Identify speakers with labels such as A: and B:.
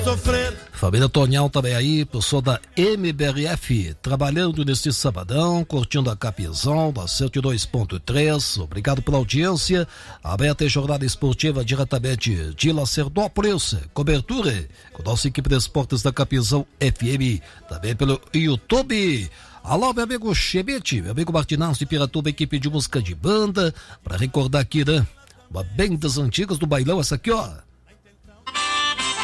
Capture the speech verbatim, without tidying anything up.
A: Sofrer.
B: Família Tonhão também aí, pessoal da M B R F, trabalhando neste sabadão, curtindo a Capizão da cento e dois ponto três. Obrigado pela audiência. Aberta a jornada esportiva diretamente de Lacerdópolis. Cobertura com nossa equipe de esportes da Capizão F M, também pelo YouTube. Alô, meu amigo Chebete, meu amigo Martinaz de Piratuba, equipe de música de banda, para recordar aqui, né? Uma bem das antigas do bailão, essa aqui, ó.